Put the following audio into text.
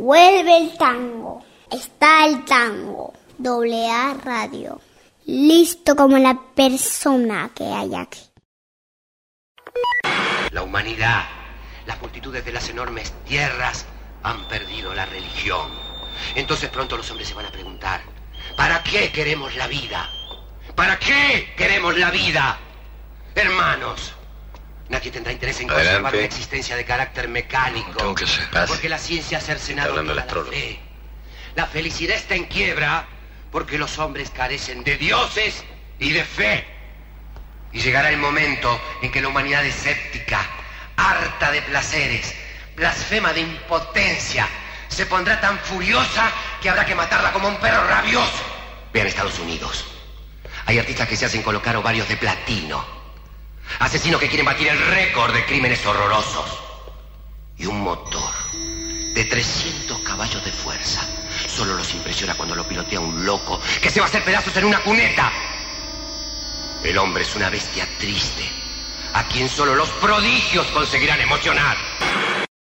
Vuelve el tango. Está el tango. AA Radio. Listo como la persona que hay aquí. La humanidad, las multitudes de las enormes tierras han perdido la religión. Entonces pronto los hombres se van a preguntar, ¿para qué queremos la vida? ¿Para qué queremos la vida? Hermanos, nadie tendrá interés en conservar una existencia de carácter mecánico. Tengo que ser. Porque la ciencia ha cercenado toda la fe. La felicidad está en quiebra porque los hombres carecen de dioses y de fe. Y llegará el momento en que la humanidad escéptica, harta de placeres, blasfema de impotencia, se pondrá tan furiosa que habrá que matarla como un perro rabioso. Vean Estados Unidos. Hay artistas que se hacen colocar ovarios de platino. Asesinos que quieren batir el récord de crímenes horrorosos. Y un motor de 300 caballos de fuerza solo los impresiona cuando lo pilotea un loco que se va a hacer pedazos en una cuneta. El hombre es una bestia triste, a quien solo los prodigios conseguirán emocionar.